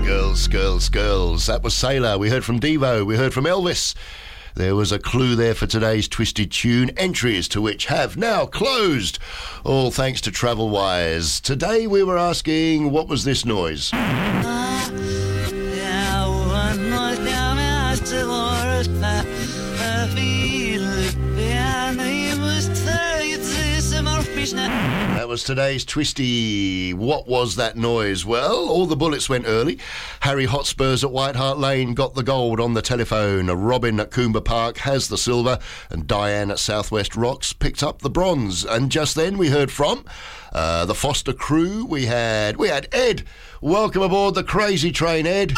Girls. That was Sailor. We heard from Devo. We heard from Elvis. There was a clue there for today's Twisted Tune, entries to which have now closed, all thanks to Travelwise. Today we were asking, what was this noise? That was today's Twisty. What was that noise? Well, all the bullets went early. Harry Hotspurs at White Hart Lane got the gold on the telephone. Robin at Coomber Park has the silver. And Diane at Southwest Rocks picked up the bronze. And just then we heard from the Foster crew. We had Ed. Welcome aboard the crazy train, Ed.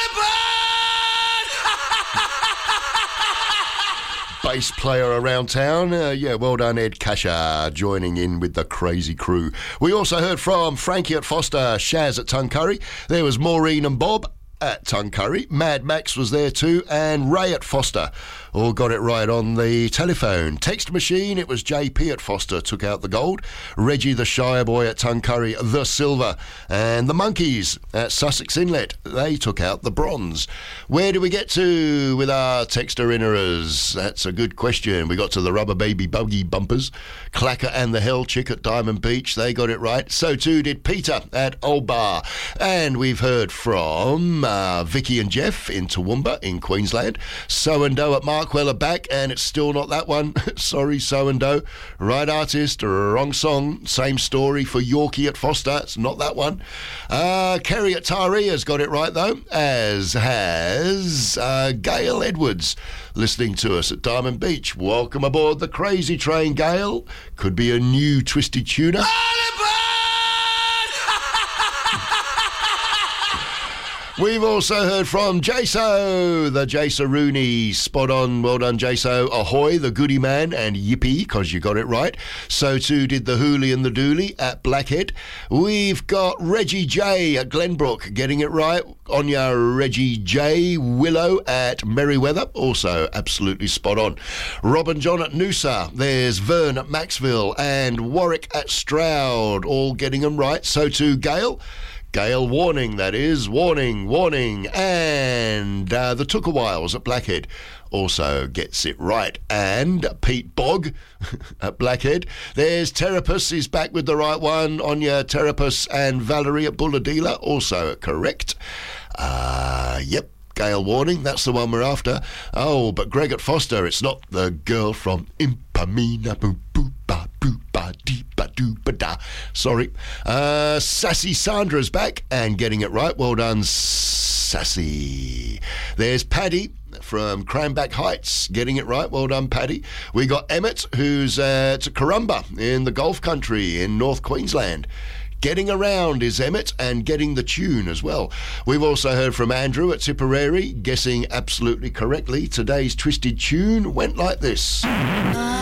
Bass player around town. Well done, Ed Casher, joining in with the crazy crew. We also heard from Frankie at Foster, Shaz at Tuncurry. There was Maureen and Bob at Tuncurry. Mad Max was there too, and Ray at Foster. All got it right on the telephone. Text machine, it was JP at Foster, took out the gold. Reggie the Shire Boy at Tuncurry, the silver. And the Monkeys at Sussex Inlet, they took out the bronze. Where do we get to with our texter innerers? That's a good question. We got to the Rubber Baby Buggy Bumpers. Clacker and the Hell Chick at Diamond Beach, they got it right. So too did Peter at Old Bar. And we've heard from Vicky and Jeff in Toowoomba in Queensland. So-and-do at Markwell are back, and it's still not that one. Sorry, So-and-do. Right artist, wrong song. Same story for Yorkie at Foster. It's not that one. Kerry at Taree has got it right, though, as has Gail Edwards listening to us at Diamond Beach. Welcome aboard the crazy train, Gail. Could be a new Twisted Tuner. We've also heard from Jaso, the Jaso Rooney. Spot on, well done, Jaso. Ahoy, the goody man, and yippee, because you got it right. So too did the Hoolie and the Dooley at Blackhead. We've got Reggie J at Glenbrook getting it right. Anya Reggie J. Willow at Merriweather, also absolutely spot on. Robin John at Noosa. There's Vern at Maxville and Warwick at Stroud, all getting them right. So too Gail. Gail Warning, that is. Warning. And the Tookawiles at Blackhead also gets it right. And Pete Bogg at Blackhead. There's Terapus, is back with the right one. Anya Terapus and Valerie at Bulladila, also correct. Yep. Gail Warning, that's the one we're after. Oh, but Greg at Foster, it's not the girl from Impamina. Boo boo ba boo ba dee ba doo ba da. Sorry. Sassy Sandra's back and getting it right. Well done, Sassy. There's Paddy from Cranback Heights getting it right. Well done, Paddy. We got Emmett, who's at Corumba in the Gulf Country in North Queensland. Getting around is Emmett, and getting the tune as well. We've also heard from Andrew at Tipperary, guessing absolutely correctly. Today's Twisted Tune went like this.